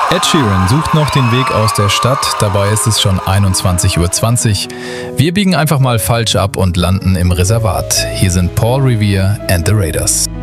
Ed Sheeran sucht noch den Weg aus der Stadt, dabei ist es schon 21:20 Uhr. Wir biegen einfach mal falsch ab und landen im Reservat. Hier sind Paul Revere and the Raiders.